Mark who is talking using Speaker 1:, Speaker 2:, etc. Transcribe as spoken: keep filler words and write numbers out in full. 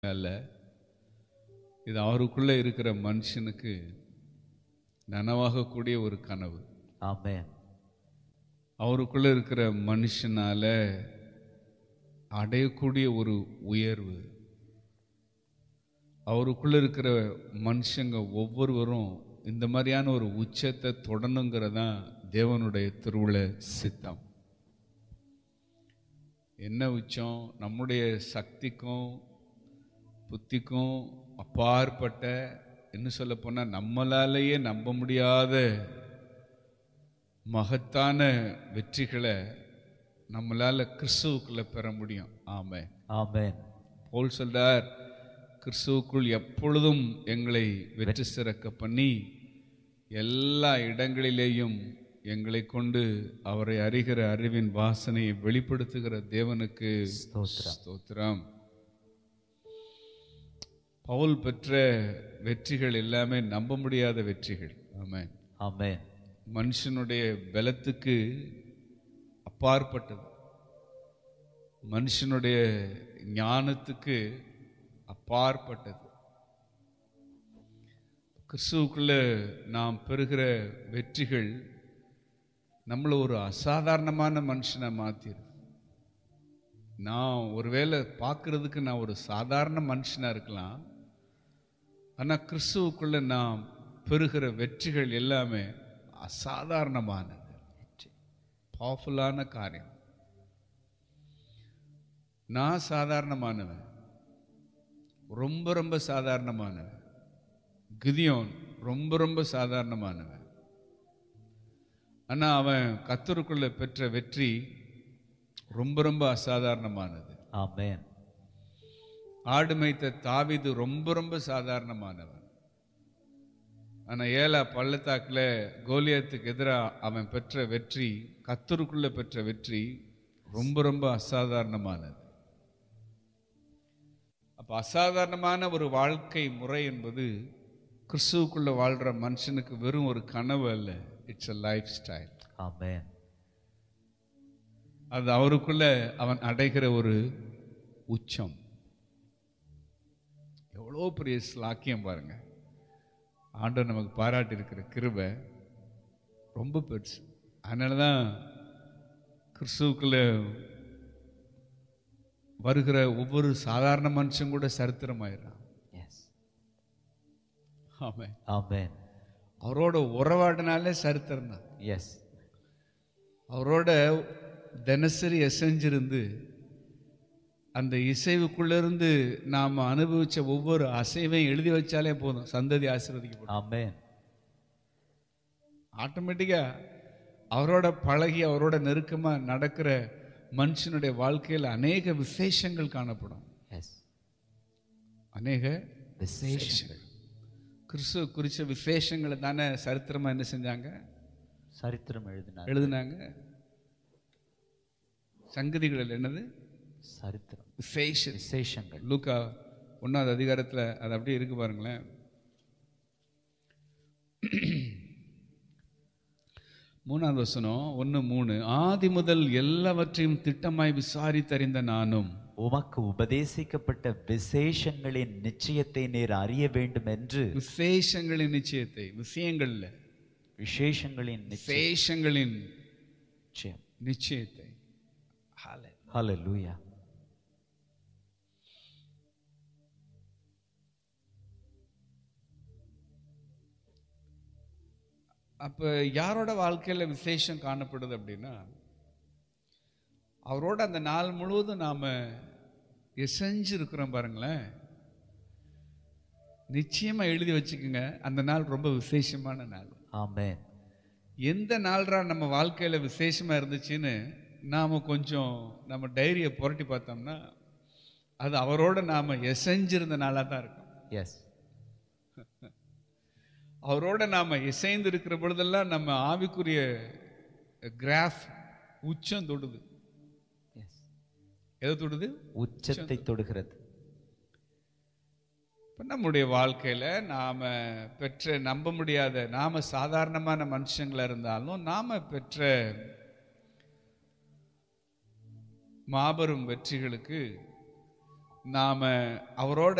Speaker 1: அல்ல, இது அவருக்குள்ள இருக்கிற மனுஷனுக்கு நனவாகக்கூடிய ஒரு கனவு.
Speaker 2: ஆமென்.
Speaker 1: அவருக்குள்ள இருக்கிற மனுஷனால அடையக்கூடிய ஒரு உயர்வு. அவருக்குள்ள இருக்கிற மனுஷங்க ஒவ்வொருவரும் இந்த மாதிரியான ஒரு உச்சத்தை தொடணுங்கிறதான் தேவனுடைய திருவுள சித்தம். என்ன உச்சம்? நம்முடைய சக்திக்கும் புத்திக்கும் அப்பாற்பட்ட, என்ன சொல்ல போனால் நம்மளாலேயே நம்ப முடியாத மகத்தான வெற்றிகளை நம்மளால கிறிஸ்துவுக்குள்ள பெற முடியும். ஆமென்,
Speaker 2: ஆமென்.
Speaker 1: பவுல் சொல்றார், கிறிஸ்துவுக்குள் எப்பொழுதும் எங்களை வெற்றி சிறக்க பண்ணி எல்லா இடங்களிலேயும் எங்களை கொண்டு அவரை அறிகிற அறிவின் வாசனையை வெளிப்படுத்துகிற தேவனுக்கு
Speaker 2: ஸ்தோத்திரம்.
Speaker 1: ஸ்தோத்திரம். பவுல் பெற்ற வெற்றிகள் எல்லாமே நம்ப முடியாத வெற்றிகள். ஆமென்,
Speaker 2: ஆமென்.
Speaker 1: மனுஷனுடைய பலத்துக்கு அப்பாற்பட்டது, மனுஷனுடைய ஞானத்துக்கு அப்பாற்பட்டது. கிறிஸ்துவுக்குள்ள நாம் பெறுகிற வெற்றிகள் நம்மளை ஒரு அசாதாரணமான மனுஷனை மாத்திரு. நான் ஒருவேளை பார்க்கறதுக்கு நான் ஒரு சாதாரண மனுஷனா இருக்கலாம், ஆனால் கிறிஸ்துவுக்குள்ள நாம் பெறுகிற வெற்றிகள் எல்லாமே அசாதாரணமானது, பவர்ஃபுல்லான காரியம். நான் சாதாரணமானவன், ரொம்ப ரொம்ப சாதாரணமானவன். கிதியோன் ரொம்ப ரொம்ப சாதாரணமானவன். ஆனால் அவன் கர்த்தருக்குள்ள பெற்ற வெற்றி ரொம்ப ரொம்ப அசாதாரணமானது.
Speaker 2: ஆமென்.
Speaker 1: ஆடு மேய்த்த தாவீது ரொம்ப ரொம்ப சாதாரணமானவன். ஆனால் ஏலா பள்ளத்தாக்கில் கோலியாத்துக்கு எதிராக அவன் பெற்ற வெற்றி, கர்த்தருக்குள்ள பெற்ற வெற்றி ரொம்ப ரொம்ப அசாதாரணமானது. அப்போ அசாதாரணமான ஒரு வாழ்க்கை முறை என்பது கிறிஸ்துவுக்குள்ள வாழ்கிற மனுஷனுக்கு வெறும் ஒரு கனவு அல்ல, இட்ஸ் a லைஃப் ஸ்டைல்.
Speaker 2: ஆமென்.
Speaker 1: அது அவருக்குள்ள அவன் அடைகிற ஒரு உச்சம். எவ்வளோ பெரிய ஸ்லாக்கியம் பாருங்க. ஆண்டவர் நமக்கு பாராட்டி இருக்கிற கிருபை ரொம்ப பெருசு. அதனால தான் கிறிஸ்துவுக்குள்ள வருகிற ஒவ்வொரு சாதாரண மனுஷன் கூட சரித்திரமாயிடுறான்.
Speaker 2: எஸ்.
Speaker 1: ஆமென்,
Speaker 2: ஆமென்.
Speaker 1: அவரோட உறவாடினாலே சரித்திரம் தான்.
Speaker 2: எஸ்.
Speaker 1: அவரோட தினசரி எசைஞ்சிருந்து அந்த இசைவுக்குள்ளிருந்து நாம் அனுபவிச்ச ஒவ்வொரு அசைவையும் எழுதி வச்சாலே போதும், சந்ததி ஆசீர்வதிக்கப்படும்.
Speaker 2: ஆமென்.
Speaker 1: ஆட்டோமேட்டிக்கா அவரோட பழகி அவரோட நெருக்கமா நடக்கிற மனுஷனுடைய வாழ்க்கையில் அநேக விசேஷங்கள் காணப்படும்.
Speaker 2: எஸ்.
Speaker 1: அநேக
Speaker 2: விசேஷங்கள்.
Speaker 1: கிறிஸ்துவ குறிச்ச விசேஷங்களை தானே சரித்திரமா என்ன செஞ்சாங்க?
Speaker 2: சரித்திரம் எழுதினார்.
Speaker 1: எழுதினாங்க. சங்கதிகள் என்னது?
Speaker 2: சரித்திரம்.
Speaker 1: விசேஷ
Speaker 2: விசேஷங்கள்.
Speaker 1: லூக்கா ஒன்றாவது அதிகாரத்தில் அது அப்படியே இருக்கு பாருங்களேன். மூணாவது வசனம் ஒன்று மூணு. ஆதி முதல் எல்லாவற்றையும் திட்டமாய் விசாரித்தறிந்த நானும்
Speaker 2: உமக்கு உபதேசிக்கப்பட்ட விசேஷங்களின் நிச்சயத்தை நீர் அறிய வேண்டும் என்று.
Speaker 1: விசேஷங்களின் நிச்சயத்தை, விஷயங்கள்ல
Speaker 2: விசேஷங்களின்
Speaker 1: விசேஷங்களின்
Speaker 2: நிச்சயம்.
Speaker 1: நிச்சயத்தை.
Speaker 2: ஹல்லேலூயா.
Speaker 1: அப்ப யாரோட வாழ்க்கையில விசேஷம் காணப்படுது அப்படின்னா, அவரோட அந்த நாள் முழுவதும் நாம எசைஞ்சிருக்கிறோம் பாருங்களேன். நிச்சயமா எழுதி வச்சுக்கோங்க, அந்த நாள் ரொம்ப விசேஷமான நாள்.
Speaker 2: ஆமென்.
Speaker 1: எந்த நாள்ரா நம்ம வாழ்க்கையில விசேஷமா இருந்துச்சுன்னு நாம கொஞ்சம் நம்ம டைரியை புரட்டி பார்த்தோம்னா, அது அவரோட நாம எசைஞ்சிருந்த நாளா தான் இருக்கும்.
Speaker 2: எஸ்.
Speaker 1: அவரோட நாம இசைந்து இருக்கிற பொழுதெல்லாம் நம்ம ஆவிக்குரிய கிராஃப் உச்சம் தொடுது.
Speaker 2: எஸ்.
Speaker 1: எதை தொடுது?
Speaker 2: உச்சத்தை தொடுகிறது.
Speaker 1: இப்போ நம்முடைய வாழ்க்கையில நாம பெற்ற நம்ப முடியாத, நாம சாதாரணமான மனுஷங்களா இருந்தாலும் நாம பெற்ற மாபெரும் வெற்றிகளுக்கு நாம அவரோட